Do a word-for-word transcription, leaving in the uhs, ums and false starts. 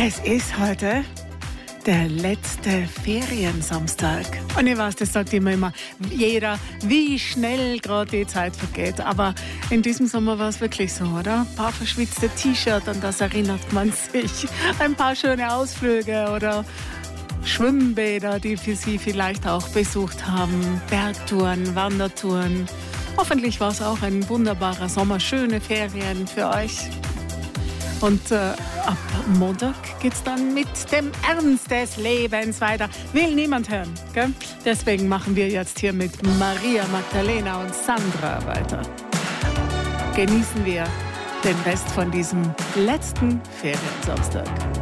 Es ist heute der letzte Feriensamstag. Und ich weiß, das sagt immer, immer jeder, wie schnell gerade die Zeit vergeht. Aber in diesem Sommer war es wirklich so, oder? Ein paar verschwitzte T-Shirts, an das erinnert man sich. Ein paar schöne Ausflüge oder Schwimmbäder, die für Sie vielleicht auch besucht haben. Bergtouren, Wandertouren. Hoffentlich war es auch ein wunderbarer Sommer. Schöne Ferien für euch. Und äh, ab Montag geht's dann mit dem Ernst des Lebens weiter. Will niemand hören, gell? Deswegen machen wir jetzt hier mit Maria Magdalena und Sandra weiter. Genießen wir den Rest von diesem letzten Feriensamstag.